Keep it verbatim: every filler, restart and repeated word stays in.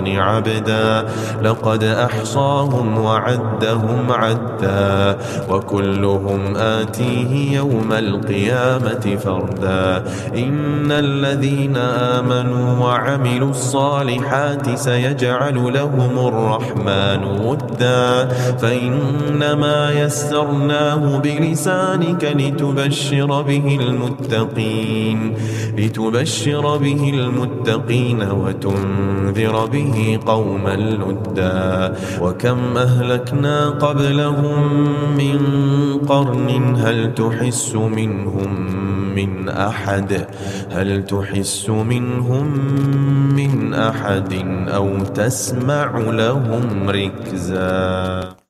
عبدا لقد أحصاهم وعدهم عدا وكلهم آتيه يوم القيامة فردا إن الذين آمنوا وعملوا الصالحات سيجعل لهم الرحمن ودا فإنما يسرناه بلسانك لتبشر به المتقين لتبشر به المتقين وتنذر به قوما لدا وكم أهلكنا قبلهم من قرن هل تحس منهم من أحد هل تحس منهم من أحد أو تسمع لهم ركزا.